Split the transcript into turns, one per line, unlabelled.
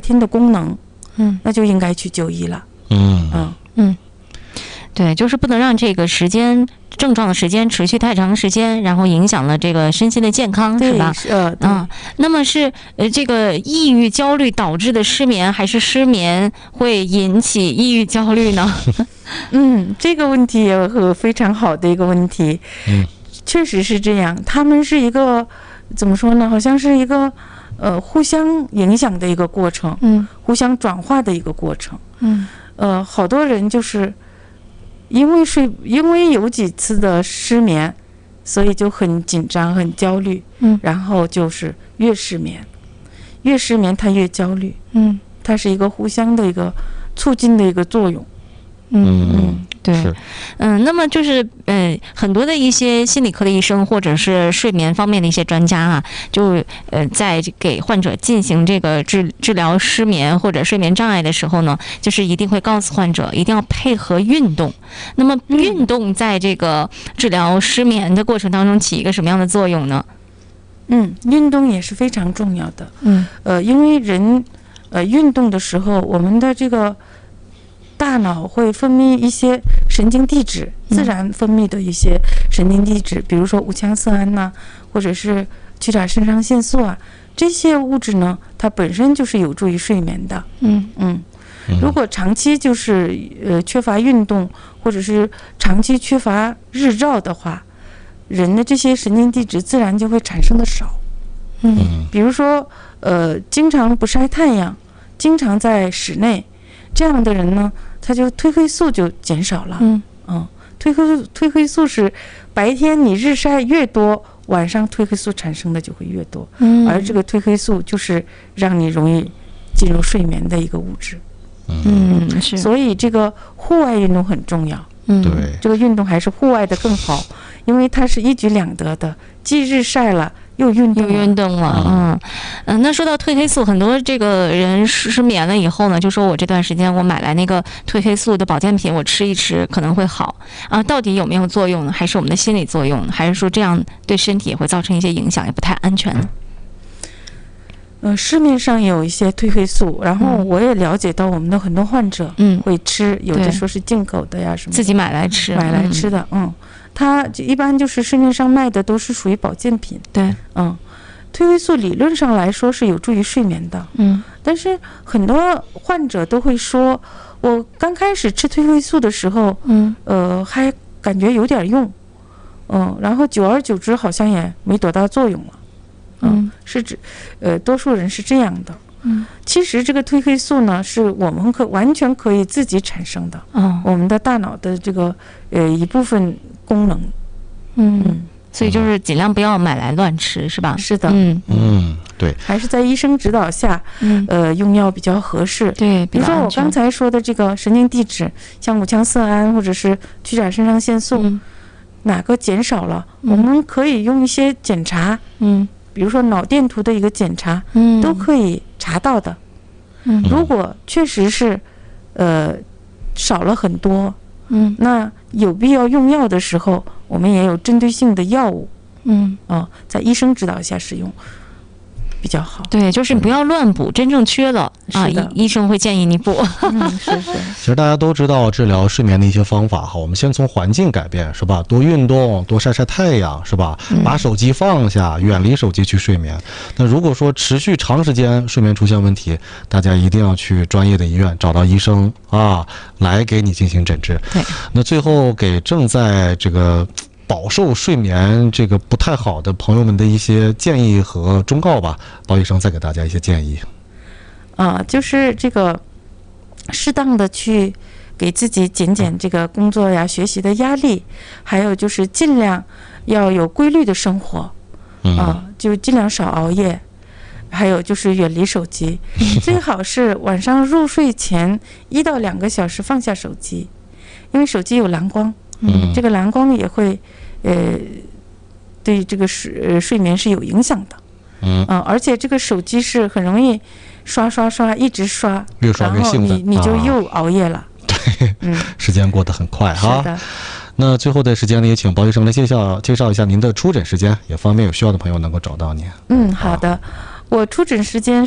天的功能，那就应该去就医了。
对，就是不能让这个时间症状的时间持续太长时间，然后影响了这个身心的健康，是吧？那么是这个抑郁焦虑导致的失眠，还是失眠会引起抑郁焦虑呢？
这个问题也非常好的一个问题。确实是这样，他们是一个怎么说呢？好像是一个互相影响的一个过程，互相转化的一个过程。好多人就是因为有几次的失眠，所以就很紧张、很焦虑，然后就是越失眠他越焦虑，它是一个互相的一个促进的一个作用。
对，那么就是很多的一些心理科的医生或者是睡眠方面的一些专家啊，就在给患者进行这个治疗失眠或者睡眠障碍的时候呢，就是一定会告诉患者一定要配合运动。那么运动在这个治疗失眠的过程当中起一个什么样的作用呢？
运动也是非常重要的。因为人运动的时候，我们的这个大脑会分泌一些神经递质，自然分泌的一些神经递质，比如说五羟色胺呐，或者是去甲肾上腺素啊，这些物质呢，它本身就是有助于睡眠的。如果长期就是缺乏运动，或者是长期缺乏日照的话，人的这些神经递质自然就会产生的少。比如说经常不晒太阳，经常在室内，这样的人呢，他就褪黑素就减少了。褪黑素是白天你日晒越多，晚上褪黑素产生的就会越多。而这个褪黑素就是让你容易进入睡眠的一个物质。
是。
所以这个户外运动很重要。
对，
这个运动还是户外的更好，因为它是一举两得的，既日晒了又运动了。
那说到褪黑素，很多这个人失眠了以后呢，就说我这段时间我买来那个褪黑素的保健品，我吃一吃可能会好啊。到底有没有作用呢？还是我们的心理作用呢？还是说这样对身体也会造成一些影响，也不太安全呢？
市面上有一些褪黑素，然后我也了解到我们的很多患者会吃，有的说是进口的呀什么的，
自己买来吃
的。它一般就是市面上卖的都是属于保健品。
对，
褪黑素理论上来说是有助于睡眠的。但是很多患者都会说，我刚开始吃褪黑素的时候，还感觉有点用，然后久而久之好像也没多大作用了。是指多数人是这样的。其实这个褪黑素呢，是我们完全可以自己产生的。我们的大脑的这个一部分功能。
所以就是尽量不要买来乱吃，是吧？
是的。
对，
还是在医生指导下，用药比较合适。
对，
比如说我刚才说的这个神经递质，像五羟色胺或者是去甲肾上腺素，哪个减少了，我们可以用一些检查，比如说脑电图的一个检查，都可以查到的。如果确实是少了很多，那有必要用药的时候，我们也有针对性的药物，在医生指导下使用比较好。
对，就是不要乱补，真正缺了医生会建议你补。
是。
其实大家都知道治疗睡眠的一些方法哈，我们先从环境改变，是吧？多运动，多晒晒太阳，是吧？把手机放下，远离手机去睡眠。那如果说持续长时间睡眠出现问题，大家一定要去专业的医院找到医生来给你进行诊治。
对。
那最后给正在这个饱受睡眠这个不太好的朋友们的一些建议和忠告吧，包医生再给大家一些建议。
就是这个适当的去给自己减这个工作呀、学习的压力，还有就是尽量要有规律的生活，就尽量少熬夜，还有就是远离手机，最好是晚上入睡前1到2个小时放下手机，因为手机有蓝光，这个蓝光也会对这个睡眠是有影响的。而且这个手机是很容易刷，一直刷，
越刷越兴奋，
然后你就又熬夜了。
对，时间过得很快哈。
是的。
那最后的时间呢，也请包医生来介绍一下您的出诊时间，也方便有需要的朋友能够找到您。
好的，我出诊时间